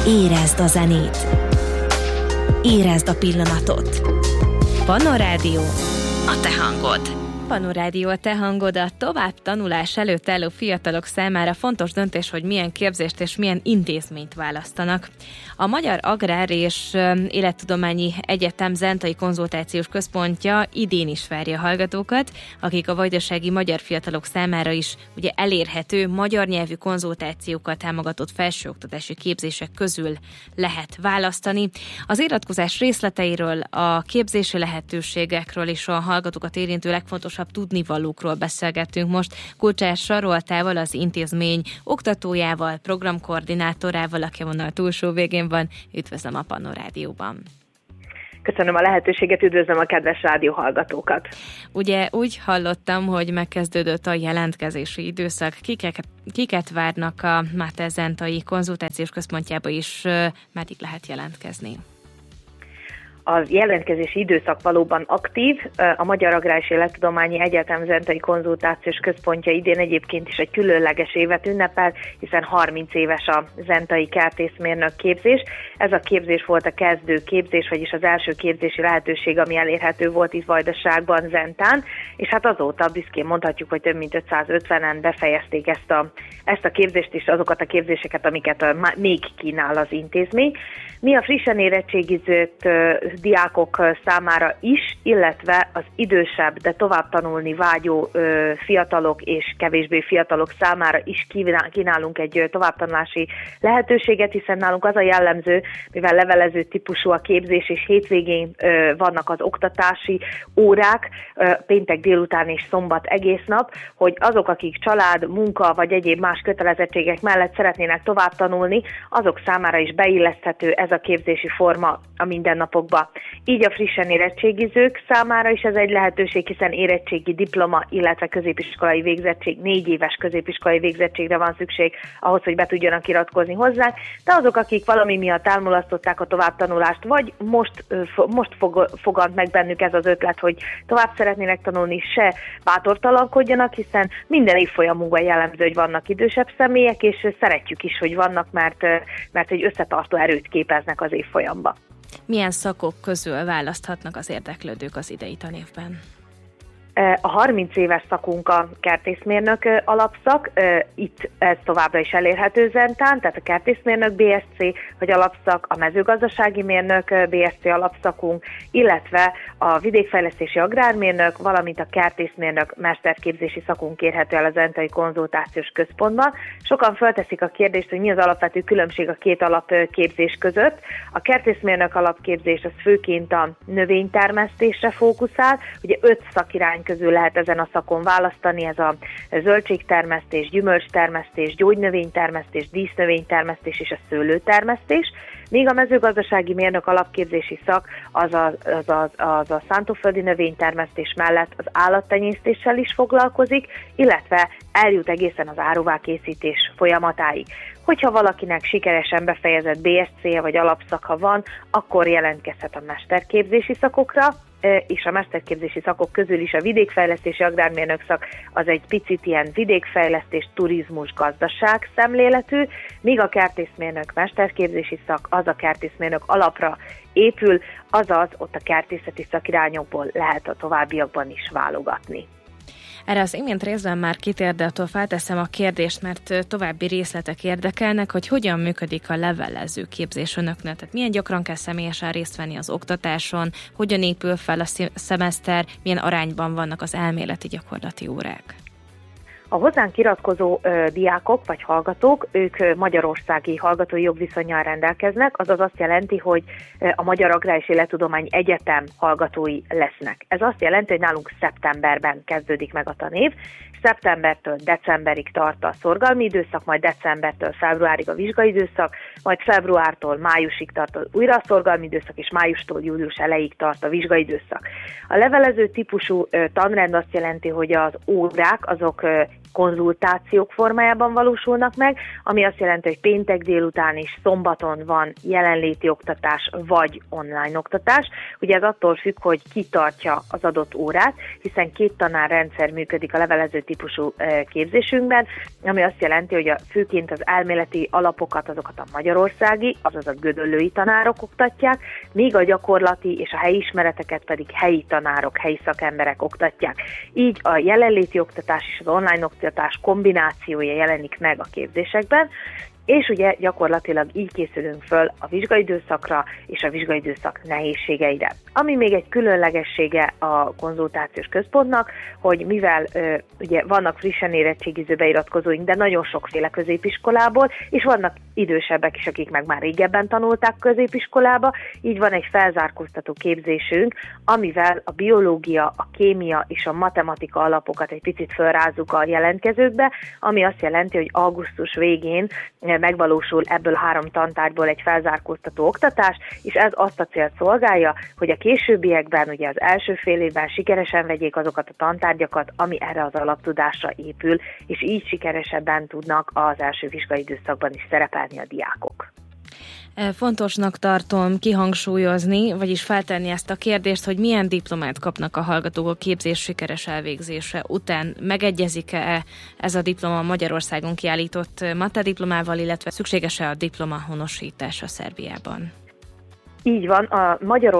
Érezd a zenét. Érezd a pillanatot. Panorádió, a te hangod. Panorádió, a te hangod. A tovább tanulás előtt álló fiatalok számára fontos döntés, hogy milyen képzést és milyen intézményt választanak. A Magyar Agrár és Élettudományi Egyetem Zentai Konzultációs Központja idén is várja a hallgatókat, akik a vajdasági magyar fiatalok számára is ugye elérhető magyar nyelvű konzultációkkal támogatott felsőoktatási képzések közül lehet választani. Az iratkozás részleteiről, a képzési lehetőségekről és a hallgatókat érintő legfontosabb tudnivalókról beszélgetünk most Kulcsás Saroltával, az intézmény oktatójával, programkoordinátorával, aki a vonal túlsó végén van. Üdvözlöm a Panorádióban. Köszönöm a lehetőséget, üdvözlöm a kedves rádióhallgatókat. Ugye úgy hallottam, hogy megkezdődött a jelentkezési időszak. Kiket várnak a Máté Zentai Konzultációs Központjába is, meddig lehet jelentkezni? A jelentkezési időszak valóban aktív. A Magyar Agrár és Élettudományi Egyetem Zentai Konzultációs Központja idén egyébként is egy különleges évet ünnepel, hiszen 30 éves a zentai kertészmérnök képzés. Ez a képzés volt a kezdő képzés, vagyis az első képzési lehetőség, ami elérhető volt itt Vajdaságban, Zentán, és hát azóta büszkén mondhatjuk, hogy több mint 550-en befejezték ezt a képzést és azokat a képzéseket, amiket még kínál az intézmény. Mi a frissen érettségizett diákok számára is, illetve az idősebb, de tovább tanulni vágyó fiatalok és kevésbé fiatalok számára is kínálunk egy továbbtanulási lehetőséget, hiszen nálunk az a jellemző, mivel levelező típusú a képzés, és hétvégén vannak az oktatási órák, péntek délután és szombat egész nap, hogy azok, akik család, munka vagy egyéb más kötelezettségek mellett szeretnének tovább tanulni, azok számára is beilleszthető ez a képzési forma a mindennapokba. Így a frissen érettségizők számára is ez egy lehetőség, hiszen érettségi diploma, illetve középiskolai végzettség, 4 éves középiskolai végzettségre van szükség ahhoz, hogy be tudjanak iratkozni hozzánk, de azok, akik valami miatt elmulasztották a továbbtanulást, vagy most fogant meg bennük ez az ötlet, hogy tovább szeretnének tanulni, se bátortalankodjanak, hiszen minden évfolyamunkban jellemző, hogy vannak idősebb személyek, és szeretjük is, hogy vannak, mert egy összetartó erőt képeznek az évfolyamba. Milyen szakok közül választhatnak az érdeklődők az idei tanévben? A 30 éves szakunk a kertészmérnök alapszak, itt ez továbbra is elérhető Zentán, tehát a kertészmérnök BSc vagy alapszak, a mezőgazdasági mérnök BSc alapszakunk, illetve a vidékfejlesztési agrármérnök, valamint a kertészmérnök mesterképzési szakunk érhető el a Zentai Konzultációs Központban. Sokan felteszik a kérdést, hogy mi az alapvető különbség a két alapképzés között. A kertészmérnök alapképzés az főként a növénytermesztésre fókuszál, ugye 5 szakirány közül lehet ezen a szakon választani, ez a zöldségtermesztés, gyümölcstermesztés, gyógynövénytermesztés, dísznövénytermesztés és a szőlőtermesztés, míg a mezőgazdasági mérnök alapképzési szak az a szántóföldi növénytermesztés mellett az állattenyésztéssel is foglalkozik, illetve eljut egészen az áruvákészítés folyamatáig. Hogyha valakinek sikeresen befejezett BSc-je vagy alapszaka van, akkor jelentkezhet a mesterképzési szakokra, és a mesterképzési szakok közül is a vidékfejlesztési agrármérnök szak az egy picit ilyen vidékfejlesztés, turizmus, gazdaság szemléletű, míg a kertészmérnök mesterképzési szak az a kertészmérnök alapra épül, azaz ott a kertészeti szakirányokból lehet a továbbiakban is válogatni. Erre az imént részben már kitér, de attól felteszem a kérdést, mert további részletek érdekelnek, hogy hogyan működik a levelező képzés önöknél. Tehát milyen gyakran kell személyesen részt venni az oktatáson, hogyan épül fel a szemeszter, milyen arányban vannak az elméleti gyakorlati órák. A hozzánk iratkozó diákok vagy hallgatók, ők magyarországi hallgatói jogviszonnyal rendelkeznek, azaz azt jelenti, hogy a Magyar Agrár és Élettudományi Egyetem hallgatói lesznek. Ez azt jelenti, hogy nálunk szeptemberben kezdődik meg a tanév, szeptembertől decemberig tart a szorgalmi időszak, majd decembertől februárig a vizsgai időszak, majd februártól májusig tart újra a szorgalmi időszak, és májustól július elejéig tart a vizsgai időszak. A levelező típusú tanrend azt jelenti, hogy az órák azok konzultációk formájában valósulnak meg, ami azt jelenti, hogy péntek délután és szombaton van jelenléti oktatás vagy online oktatás. Ugye ez attól függ, hogy ki tartja az adott órát, hiszen 2 tanárrendszer működik a levelező típusú képzésünkben, ami azt jelenti, hogy főként az elméleti alapokat, azokat a magyarországi, azaz a gödöllői tanárok oktatják, míg a gyakorlati és a helyi ismereteket pedig helyi tanárok, helyi szakemberek oktatják. Így a jelenléti oktatás és az online oktatás kombinációja jelenik meg a képzésekben, és ugye gyakorlatilag így készülünk föl a vizsgaidőszakra és a vizsgaidőszak nehézségeire. Ami még egy különlegessége a konzultációs központnak, hogy mivel ugye vannak frissen érettségiző beiratkozóink, de nagyon sokféle középiskolából, és vannak idősebbek is, akik meg már régebben tanulták középiskolába, így van egy felzárkóztató képzésünk, amivel a biológia, a kémia és a matematika alapokat egy picit felrázzuk a jelentkezőkbe, ami azt jelenti, hogy augusztus végén megvalósul ebből 3 tantárgyból egy felzárkóztató oktatás, és ez azt a célt szolgálja, hogy a későbbiekben, ugye az első fél évben sikeresen vegyék azokat a tantárgyakat, ami erre az alaptudásra épül, és így sikeresebben tudnak az első vizsgai időszakban is szerepelni a diákok. Fontosnak tartom kihangsúlyozni, vagyis feltenni ezt a kérdést, hogy milyen diplomát kapnak a hallgatók a képzés sikeres elvégzése után. Megegyezik-e ez a diploma Magyarországon kiállított matediplomával, illetve szükséges-e a diploma honosítása Szerbiában? Így van, a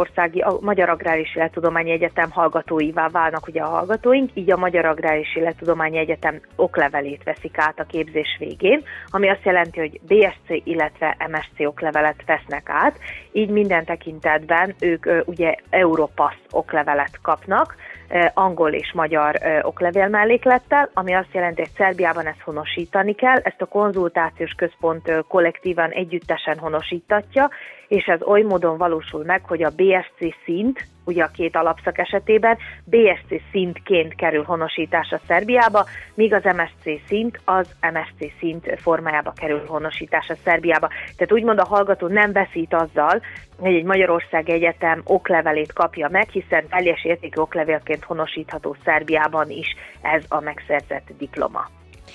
Magyar Agrár és Élettudományi Egyetem hallgatóivá válnak ugye a hallgatóink, így a Magyar Agrár és Élettudományi Egyetem oklevelét veszik át a képzés végén, ami azt jelenti, hogy BSc, illetve MSc oklevelet vesznek át, így minden tekintetben ők ugye Europass oklevelet kapnak, angol és magyar oklevél melléklettel, ami azt jelenti, hogy Szerbiában ezt honosítani kell, ezt a konzultációs központ kollektívan együttesen honosítatja, és ez oly módon valósul meg, hogy a BSc szint, ugye a 2 alapszak esetében BSc szintként kerül honosításra Szerbiába, míg az MSc szint az MSc szint formájába kerül honosításra Szerbiába. Tehát úgymond a hallgató nem veszít azzal, hogy egy Magyarországi Egyetem oklevelét kapja meg, hiszen teljes értékű oklevélként honosítható Szerbiában is ez a megszerzett diploma.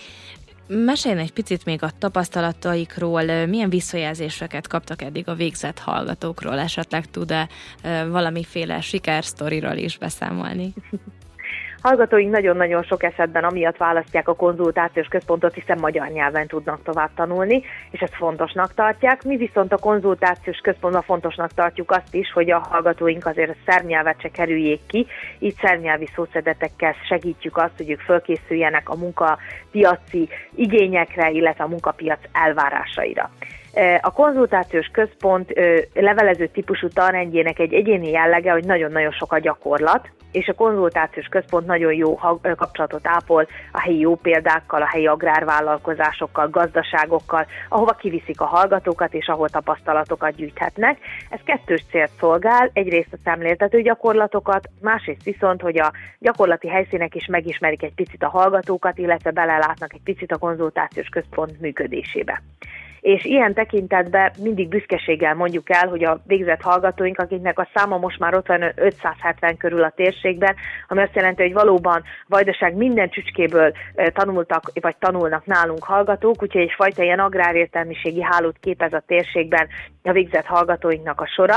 Meséljen egy picit még a tapasztalataikról, milyen visszajelzéseket kaptak eddig a végzett hallgatókról, esetleg tud-e valamiféle sikersztoriról is beszámolni? Hallgatóink nagyon-nagyon sok esetben amiatt választják a konzultációs központot, hiszen magyar nyelven tudnak tovább tanulni, és ezt fontosnak tartják. Mi viszont a konzultációs központban fontosnak tartjuk azt is, hogy a hallgatóink azért a szerb nyelvet se kerüljék ki, így szerbnyelvi szószedetekkel segítjük azt, hogy ők fölkészüljenek a munkapiaci igényekre, illetve a munkapiac elvárásaira. A konzultációs központ levelező típusú tanrendjének egy egyéni jellege, hogy nagyon-nagyon sok a gyakorlat, és a konzultációs központ nagyon jó kapcsolatot ápol a helyi jó példákkal, a helyi agrárvállalkozásokkal, gazdaságokkal, ahova kiviszik a hallgatókat, és ahol tapasztalatokat gyűjthetnek. Ez 2 célt szolgál, egyrészt a szemléltető gyakorlatokat, másrészt viszont, hogy a gyakorlati helyszínek is megismerik egy picit a hallgatókat, illetve belelátnak egy picit a konzultációs központ működésébe. És ilyen tekintetben mindig büszkeséggel mondjuk el, hogy a végzett hallgatóink, akiknek a száma most már ott van 570 körül a térségben, ami azt jelenti, hogy valóban Vajdaság minden csücskéből tanultak, vagy tanulnak nálunk hallgatók, úgyhogy egyfajta ilyen agrárértelmiségi hálót képez a térségben a végzett hallgatóinknak a sora.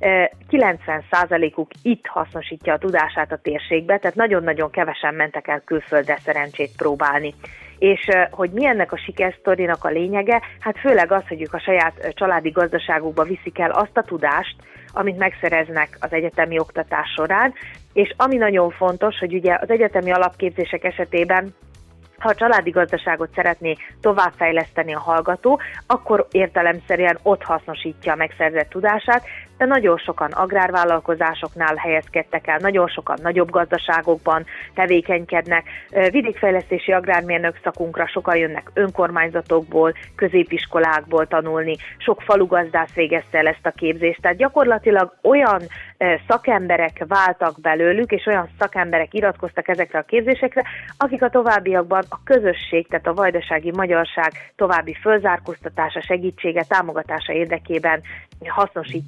90%-uk itt hasznosítja a tudását a térségbe, tehát nagyon-nagyon kevesen mentek el külföldre szerencsét próbálni. És hogy mi ennek a sikersztorinak a lényege? Hát főleg az, hogy ők a saját családi gazdaságukba viszik el azt a tudást, amit megszereznek az egyetemi oktatás során, és ami nagyon fontos, hogy ugye az egyetemi alapképzések esetében, ha a családi gazdaságot szeretné továbbfejleszteni a hallgató, akkor értelemszerűen ott hasznosítja a megszerzett tudását, de nagyon sokan agrárvállalkozásoknál helyezkedtek el, nagyon sokan nagyobb gazdaságokban tevékenykednek. Vidékfejlesztési agrármérnök szakunkra sokan jönnek önkormányzatokból, középiskolákból tanulni, sok falugazdász végezte el ezt a képzést, tehát gyakorlatilag olyan szakemberek váltak belőlük, és olyan szakemberek iratkoztak ezekre a képzésekre, akik a továbbiakban a közösség, tehát a vajdasági magyarság további fölzárkóztatása, segítsége, támogatása érdekében hasznosítják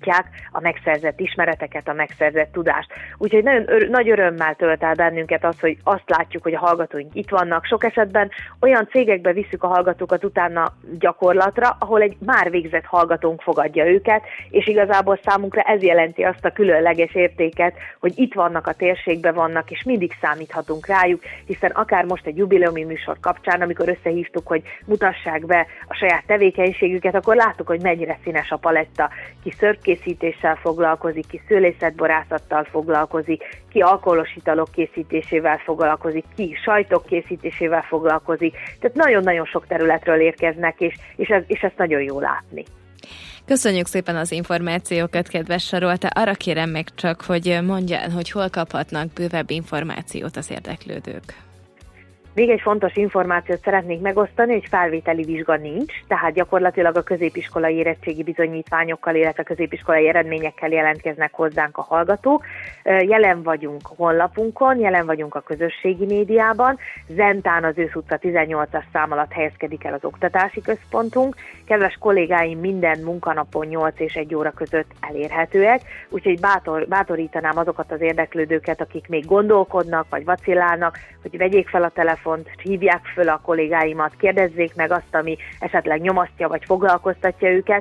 a megszerzett ismereteket, a megszerzett tudást. Úgyhogy nagyon nagy örömmel tölt el bennünket az, hogy azt látjuk, hogy a hallgatóink itt vannak. Sok esetben olyan cégekbe visszük a hallgatókat utána gyakorlatra, ahol egy már végzett hallgatónk fogadja őket, és igazából számunkra ez jelenti azt a különleges értéket, hogy itt vannak, a térségben vannak, és mindig számíthatunk rájuk, hiszen akár most egy jubileumi műsor kapcsán, amikor összehívtuk, hogy mutassák be a saját tevékenységüket, akkor láttuk, hogy mennyire színes a paletta. Ki szörpkészítéssel foglalkozik, ki szőlészetborászattal foglalkozik, ki alkoholos italok készítésével foglalkozik, ki sajtok készítésével foglalkozik. Tehát nagyon-nagyon sok területről érkeznek, és ezt nagyon jó látni. Köszönjük szépen az információkat, kedves Sarolta. Arra kérem meg csak, hogy mondjál, hogy hol kaphatnak bővebb információt az érdeklődők. Még egy fontos információt szeretnék megosztani, hogy felvételi vizsga nincs, tehát gyakorlatilag a középiskolai érettségi bizonyítványokkal, illetve középiskolai eredményekkel jelentkeznek hozzánk a hallgatók. Jelen vagyunk honlapunkon, jelen vagyunk a közösségi médiában, Zentán az Ősz utca 18-as szám alatt helyezkedik el az oktatási központunk. Kedves kollégáim minden munkanapon 8 és 1 óra között elérhetőek, úgyhogy bátorítanám azokat az érdeklődőket, akik még gondolkodnak, vagy vacillálnak, hogy vegyék fel a telefont, hívják föl a kollégáimat, kérdezzék meg azt, ami esetleg nyomasztja vagy foglalkoztatja őket,